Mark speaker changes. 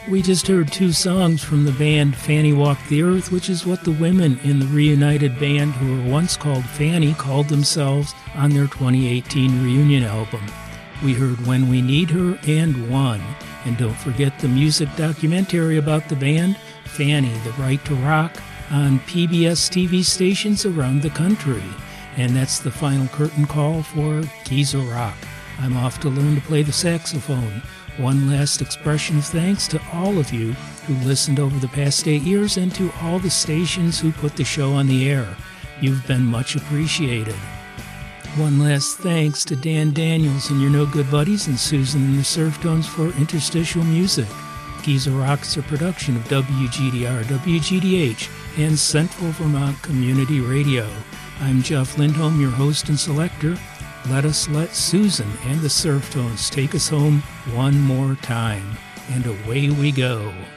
Speaker 1: We just heard two songs from the band Fanny Walked the Earth, which is what the women in the reunited band who were once called Fanny called themselves on their 2018 reunion album. We heard When We Need Her and One. And don't forget the music documentary about the band, Fanny, The Right to Rock, on PBS TV stations around the country. And that's the final curtain call for Keys of Rock. I'm off to learn to play the saxophone. One last expression of thanks to all of you who listened over the past 8 years and to all the stations who put the show on the air. You've been much appreciated. One last thanks to Dan Daniels and your No Good Buddies and Susan and the Surftones for interstitial music. Keys of Rock is a production of WGDR, WGDH, and Central Vermont Community Radio. I'm Jeff Lindholm, your host and selector. Let us let Susan and the Surftones take us home one more time. And away we go.